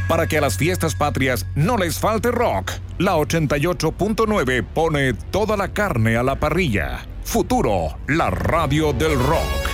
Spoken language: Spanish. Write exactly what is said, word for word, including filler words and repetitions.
Para que a las fiestas patrias no les falte rock, la ochenta y ocho punto nueve pone toda la carne a la parrilla. Futuro, la radio del rock.